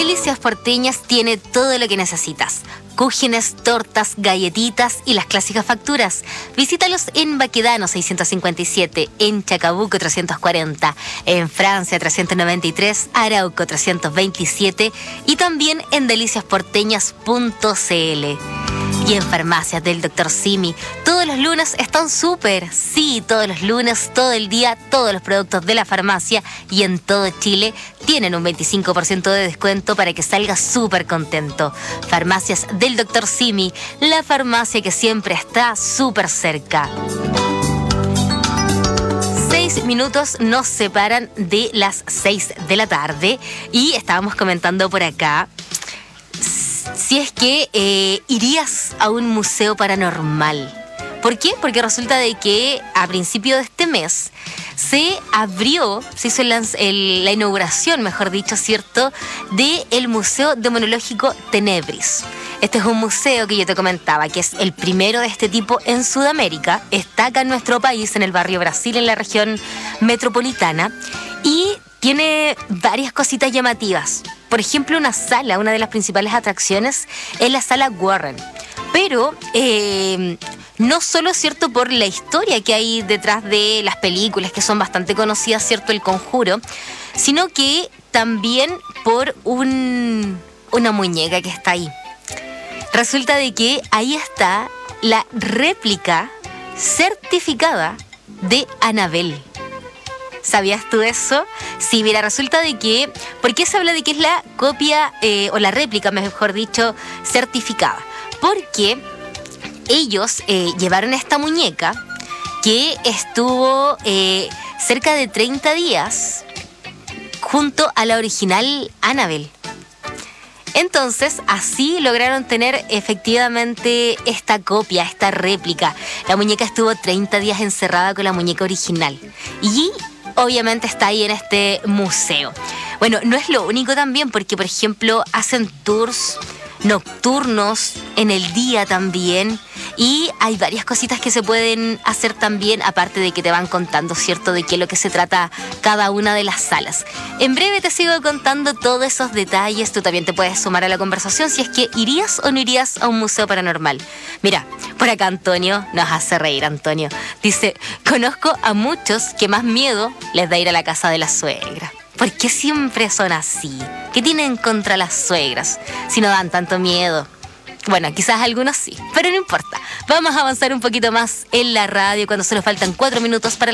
Delicias Porteñas tiene todo lo que necesitas. Cúgenes, tortas, galletitas y las clásicas facturas. Visítalos en Baquedano 657, en Chacabuco 340, en Francia 393, Arauco 327 y también en deliciasporteñas.cl. Y en Farmacias del Dr. Simi, todos los lunes están súper. Sí, todos los lunes, todo el día, todos los productos de la farmacia y en todo Chile tienen un 25% de descuento para que salgas súper contento. Farmacias del Dr. Simi, la farmacia que siempre está súper cerca. 6 minutos nos separan de las 6 de la tarde y estábamos comentando por acá si es que irías a un museo paranormal. ¿Por qué? Porque resulta de que a principio de este mes se hizo la inauguración, mejor dicho, ¿cierto?, del Museo Demonológico Tenebris. Este es un museo que yo te comentaba, que es el primero de este tipo en Sudamérica. Está acá en nuestro país, en el barrio Brasil, en la región metropolitana, y tiene varias cositas llamativas. Por ejemplo, una de las principales atracciones es la sala Warren. Pero no solo, ¿cierto?, por la historia que hay detrás de las películas, que son bastante conocidas, ¿cierto?, El Conjuro, sino que también por una muñeca que está ahí. Resulta de que ahí está la réplica certificada de Annabelle. ¿Sabías tú eso? Sí, mira, resulta de que... ¿Por qué se habla de que es la copia, o la réplica, mejor dicho, certificada? Porque ellos llevaron esta muñeca que estuvo cerca de 30 días junto a la original Annabelle. Entonces, así lograron tener efectivamente esta copia, esta réplica. La muñeca estuvo 30 días encerrada con la muñeca original. Y obviamente está ahí en este museo. Bueno, no es lo único también, porque, por ejemplo, hacen tours nocturnos en el día también, y hay varias cositas que se pueden hacer también, aparte de que te van contando, ¿cierto?, de qué es lo que se trata cada una de las salas. En breve te sigo contando todos esos detalles. Tú también te puedes sumar a la conversación si es que irías o no irías a un museo paranormal. Mira, por acá Antonio nos hace reír. Antonio dice: conozco a muchos que más miedo les da ir a la casa de la suegra. ¿Por qué siempre son así? ¿Qué tienen contra las suegras si no dan tanto miedo? Bueno, quizás algunos sí, pero no importa. Vamos a avanzar un poquito más en la radio cuando solo faltan 4 minutos para